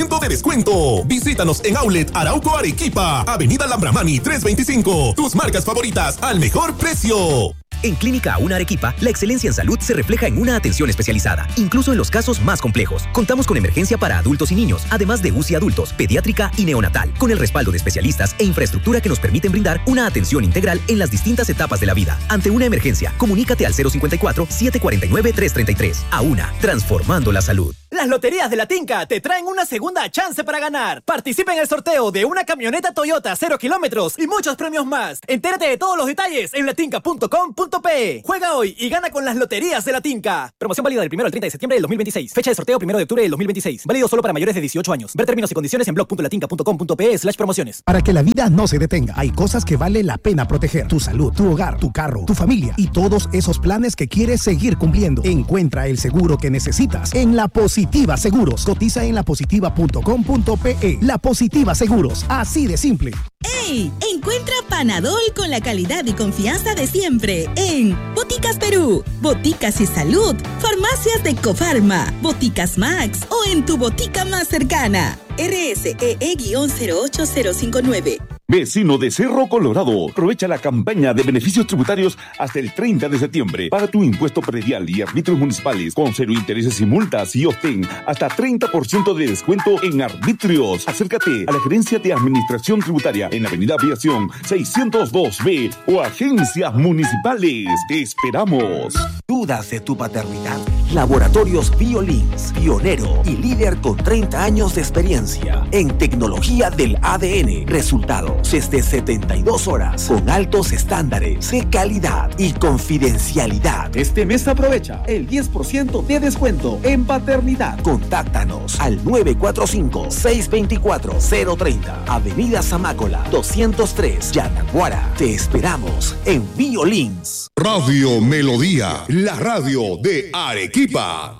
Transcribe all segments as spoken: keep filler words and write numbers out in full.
ciento de descuento. Visítanos en Outlet Arauco Arequipa, Avenida Lambramani trescientos veinticinco. Tus marcas favoritas al mejor precio. En Clínica Una Arequipa, la excelencia en salud se refleja en una atención especializada, incluso en los casos más complejos. Contamos con emergencia para adultos y niños, además de U C I adultos, pediátrica y neonatal, con el respaldo de especialistas e infraestructura que nos permiten brindar una atención integral en las distintas etapas de la vida. Ante una emergencia, comunícate al cero cincuenta y cuatro, setecientos cuarenta y nueve, trescientos treinta y tres. A Una, transformando la salud. Las loterías de la Tinca te traen una segunda chance para ganar. Participa en el sorteo de una camioneta Toyota cero kilómetros y muchos premios más. Entérate de todos los detalles en latinca punto com punto pe. Juega hoy y gana con las loterías de la Tinca. Promoción válida del primero al treinta de septiembre del dos mil veintiséis. Fecha de sorteo primero de octubre del dos mil veintiséis. Válido solo para mayores de dieciocho años. Ver términos y condiciones en blog punto latinca punto com punto pe slash promociones. Para que la vida no se detenga, hay cosas que vale la pena proteger. Tu salud, tu hogar, tu carro, tu familia y todos esos planes que quieres seguir cumpliendo. Encuentra el seguro que necesitas en La Positiva Seguros. Cotiza en la positiva punto com punto pe. La Positiva Seguros, así de simple. ¡Ey! Encuentra Panadol con la calidad y confianza de siempre en Boticas Perú, Boticas y Salud, Farmacias de Cofarma, Boticas Max o en tu botica más cercana. R S E E cero ocho cero cinco nueve. Vecino de Cerro Colorado, aprovecha la campaña de beneficios tributarios hasta el treinta de septiembre. Paga tu impuesto predial y arbitrios municipales con cero intereses y multas y obtén hasta treinta por ciento de descuento en arbitrios. Acércate a la Gerencia de Administración Tributaria en Avenida Aviación seiscientos dos B o agencias municipales. Te esperamos. ¿Dudas de tu paternidad? Laboratorios BioLinks, pionero y líder con treinta años de experiencia en tecnología del A D N. Resultados desde setenta y dos horas con altos estándares de calidad y confidencialidad. Este mes aprovecha el diez por ciento de descuento en paternidad. Contáctanos al nueve cuatro cinco, seis dos cuatro, cero tres cero, Avenida Zamácola doscientos tres, Yanaguara. Te esperamos en BioLinks. Radio Melodía, la radio de Arequipa.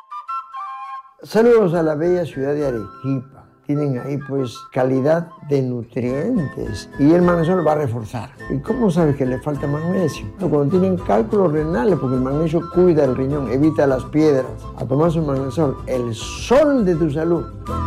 Saludos a la bella ciudad de Arequipa. Tienen ahí pues calidad de nutrientes y el magnesio va a reforzar. ¿Y cómo sabes que le falta magnesio? Cuando tienen cálculos renales, porque el magnesio cuida el riñón, evita las piedras. A tomar su magnesol, el sol de tu salud.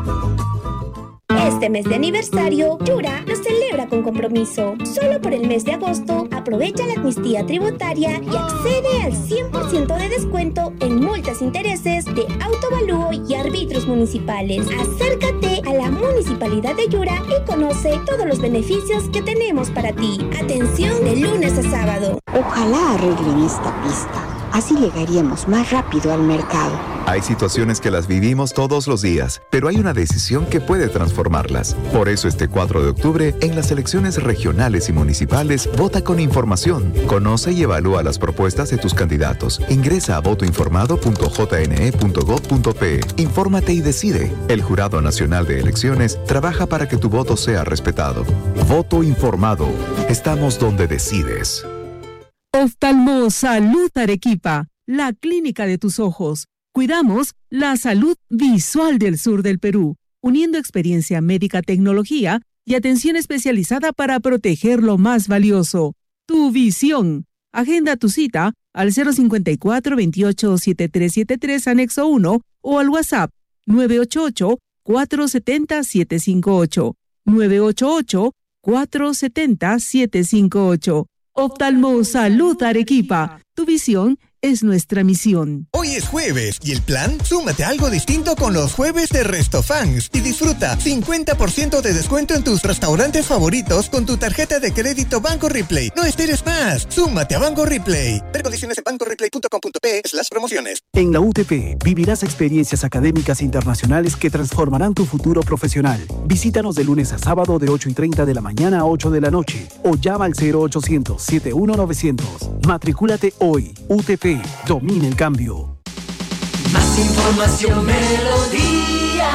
Este mes de aniversario, Yura lo celebra con compromiso. Solo por el mes de agosto, aprovecha la amnistía tributaria y accede al cien por ciento de descuento en multas e intereses de autovalúo y arbitrios municipales. Acércate a la Municipalidad de Yura y conoce todos los beneficios que tenemos para ti. Atención de lunes a sábado. Ojalá arreglen esta pista. Así llegaríamos más rápido al mercado. Hay situaciones que las vivimos todos los días, pero hay una decisión que puede transformarlas. Por eso este cuatro de octubre, en las elecciones regionales y municipales, vota con información. Conoce y evalúa las propuestas de tus candidatos. Ingresa a voto informado punto j n e punto gob punto pe. Infórmate y decide. El Jurado Nacional de Elecciones trabaja para que tu voto sea respetado. Voto informado. Estamos donde decides. Oftalmo Salud Arequipa, la clínica de tus ojos. Cuidamos la salud visual del sur del Perú, uniendo experiencia médica, tecnología y atención especializada para proteger lo más valioso, tu visión. Agenda tu cita al cero cincuenta y cuatro, veintiocho, setenta y tres setenta y tres, anexo uno o al WhatsApp nueve ocho ocho, cuatro siete cero, siete cinco ocho, nueve ocho ocho, cuatro siete cero, siete cinco ocho. Oftalmo Salud Arequipa, tu visión es nuestra misión. Hoy es jueves y el plan, súmate a algo distinto con los jueves de Restofans y disfruta cincuenta por ciento de descuento en tus restaurantes favoritos con tu tarjeta de crédito Banco Replay. No esperes más, súmate a Banco Replay. Ver condiciones en banco replay punto com punto pe slash promociones. En la U T P vivirás experiencias académicas internacionales que transformarán tu futuro profesional. Visítanos de lunes a sábado de ocho y treinta de la mañana a ocho de la noche o llama al cero ochocientos, setenta y uno novecientos. Matricúlate hoy. U T P. Domina el cambio. Más información, Melodía.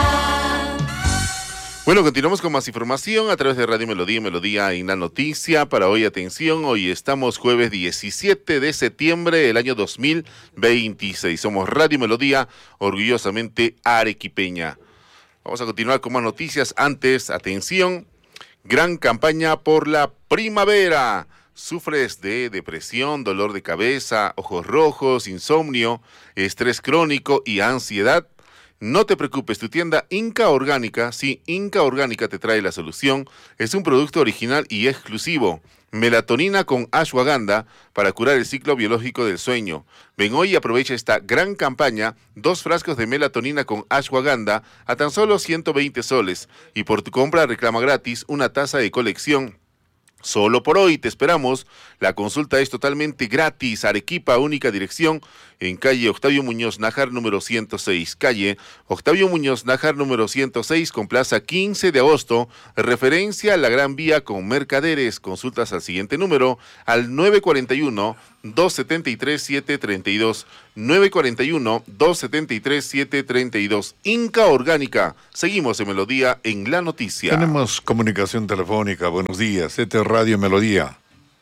Bueno, continuamos con más información a través de Radio Melodía, Melodía en la noticia. Para hoy, atención, hoy estamos jueves diecisiete de septiembre del año dos mil veintiséis. Somos Radio Melodía, orgullosamente arequipeña. Vamos a continuar con más noticias. Antes, atención, gran campaña por la primavera. ¿Sufres de depresión, dolor de cabeza, ojos rojos, insomnio, estrés crónico y ansiedad? No te preocupes, tu tienda Inca Orgánica, sí, Inca Orgánica te trae la solución. Es un producto original y exclusivo. Melatonina con ashwagandha para curar el ciclo biológico del sueño. Ven hoy y aprovecha esta gran campaña, dos frascos de melatonina con ashwagandha a tan solo ciento veinte soles. Y por tu compra reclama gratis una taza de colección. Solo por hoy te esperamos. La consulta es totalmente gratis. Arequipa, única dirección en calle Octavio Muñoz Nájar número ciento seis. Calle Octavio Muñoz Nájar número ciento seis con plaza quince de agosto. Referencia a la Gran Vía con Mercaderes. Consultas al siguiente número al nueve cuatro uno, dos siete tres, siete tres dos. nueve cuatro uno, dos siete tres, siete tres dos. Inca Orgánica. Seguimos en Melodía en la noticia. Tenemos comunicación telefónica. Buenos días. Este es Radio Melodía.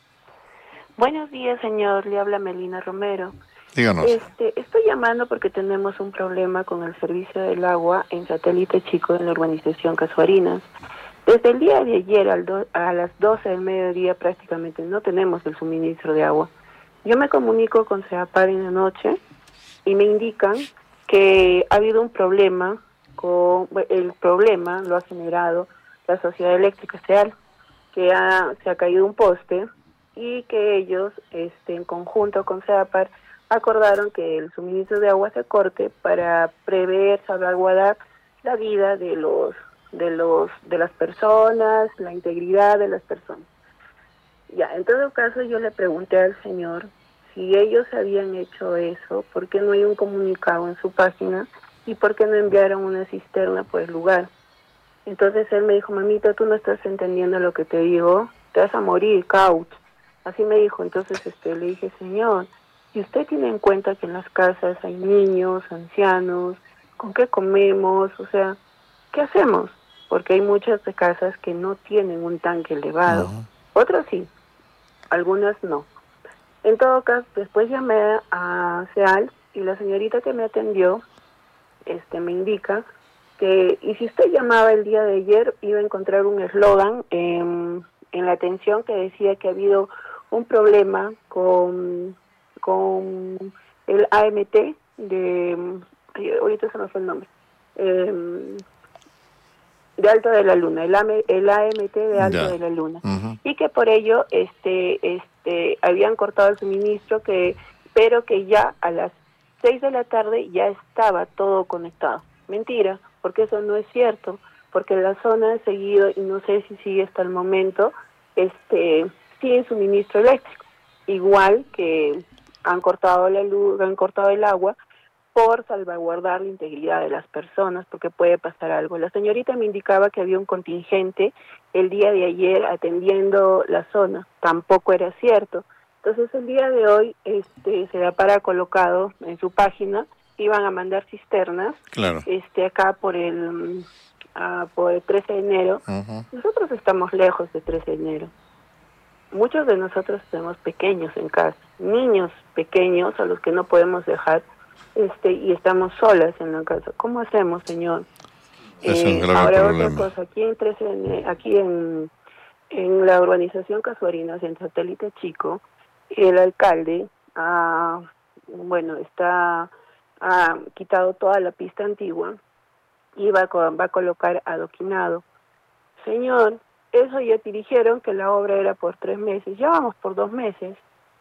Buenos días, señor. Le habla Melina Romero. Díganos. Este, estoy llamando porque tenemos un problema con el servicio del agua en Satélite Chico en la urbanización Casuarinas. Desde el día de ayer al do, a las doce del mediodía prácticamente no tenemos el suministro de agua. Yo me comunico con CEAPAR en la noche y me indican que ha habido un problema, con el problema lo ha generado la Sociedad Eléctrica SEAL, que ha, se ha caído un poste y que ellos, este, en conjunto con CEAPAR, acordaron que el suministro de agua se corte para prever, salvaguardar la vida de los, de los, de las personas, la integridad de las personas. Ya, en todo caso yo le pregunté al señor si ellos habían hecho eso, ¿por qué no hay un comunicado en su página y por qué no enviaron una cisterna por el lugar? Entonces él me dijo, mamita, tú no estás entendiendo lo que te digo, te vas a morir, couch. Así me dijo. Entonces este le dije, señor, si usted tiene en cuenta que en las casas hay niños, ancianos, ¿con qué comemos? O sea, ¿qué hacemos? Porque hay muchas de casas que no tienen un tanque elevado. Uh-huh. Otras sí, algunas no. En todo caso, después llamé a SEAL y la señorita que me atendió este, me indica que, y si usted llamaba el día de ayer, iba a encontrar un eslogan en, en la atención que decía que ha habido un problema con, con el A M T de, ahorita se me fue el nombre, eh, de Alto de la Luna, el, el A M T de Alto ya. de la Luna, uh-huh. y que por ello este este habían cortado el suministro, que pero que ya a las seis de la tarde ya estaba todo conectado. Mentira, porque eso no es cierto, porque la zona ha seguido, y no sé si sigue hasta el momento, este sin suministro eléctrico, igual que han cortado la luz, han cortado el agua, por salvaguardar la integridad de las personas, porque puede pasar algo. La señorita me indicaba que había un contingente el día de ayer atendiendo la zona, tampoco era cierto. Entonces el día de hoy este CEAPAR ha colocado en su página, iban a mandar cisternas, claro. este acá por el uh, por el trece de enero. Uh-huh. Nosotros estamos lejos de trece de enero. Muchos de nosotros tenemos pequeños en casa, niños pequeños a los que no podemos dejar este y estamos solas en la casa. ¿Cómo hacemos, señor? Es un eh, grave ahora problema. otra cosa, aquí en trece, aquí en en la urbanización Casuarinas, en Satélite Chico, el alcalde ha, bueno, está ha quitado toda la pista antigua y va a, va a colocar adoquinado. Señor, eso ya te dijeron que la obra era por tres meses, ya vamos por dos meses.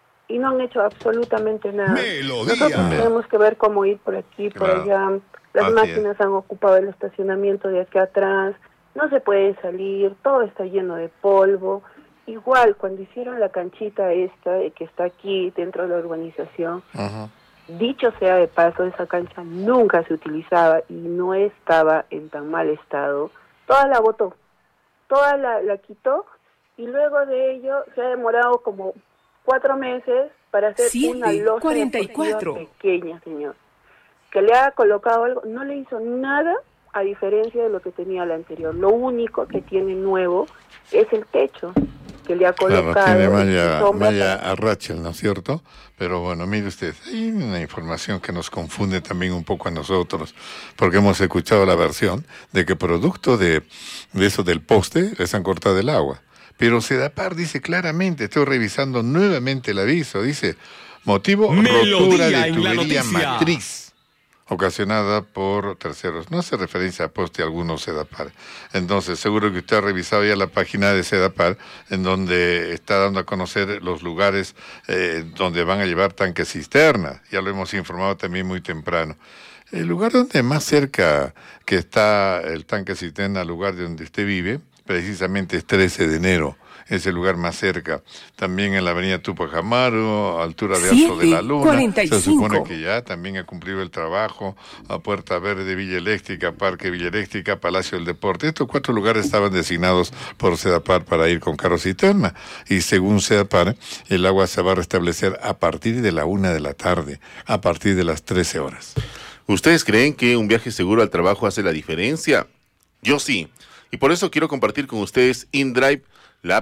Y no han hecho absolutamente nada. Melodía. Nosotros tenemos que ver cómo ir por aquí, por claro. allá. Las Así máquinas es. han ocupado el estacionamiento de aquí atrás. No se puede salir, todo está lleno de polvo. Igual, cuando hicieron la canchita esta, que está aquí dentro de la urbanización, uh-huh. dicho sea de paso, esa cancha nunca se utilizaba y no estaba en tan mal estado. Toda la botó, toda la, la quitó, y luego de ello se ha demorado como cuatro meses para hacer Siete, una losa cuarenta y cuatro. Pequeña, señor. Que le ha colocado algo, no le hizo nada a diferencia de lo que tenía la anterior. Lo único que tiene nuevo es el techo que le ha colocado. Claro, tiene malla, malla a Rachel, ¿no es cierto? Pero bueno, mire usted, hay una información que nos confunde también un poco a nosotros, porque hemos escuchado la versión de que producto de, de eso del poste les han cortado el agua. Pero CEAPAR dice claramente, estoy revisando nuevamente el aviso, dice, motivo Melodía rotura de tubería matriz. ocasionada por terceros. No hace referencia a Poste alguno Sedapar. Entonces, seguro que usted ha revisado ya la página de Sedapar, en donde está dando a conocer los lugares eh, donde van a llevar tanques cisterna. Ya lo hemos informado también muy temprano. El lugar donde más cerca que está el tanque cisterna al lugar de donde usted vive, precisamente es trece de enero. Es el lugar más cerca. También en la avenida Tupac Amaru, altura de Alto de la Luna. cuarenta y cinco. Se supone que ya también ha cumplido el trabajo. A Puerta Verde, Villa Eléctrica, Parque Villa Eléctrica, Palacio del Deporte. Estos cuatro lugares estaban designados por Sedapar para ir con carro cisterna. Y según Sedapar, el agua se va a restablecer a partir de la una de la tarde, a partir de las trece horas. ¿Ustedes creen que un viaje seguro al trabajo hace la diferencia? Yo sí. Y por eso quiero compartir con ustedes InDrive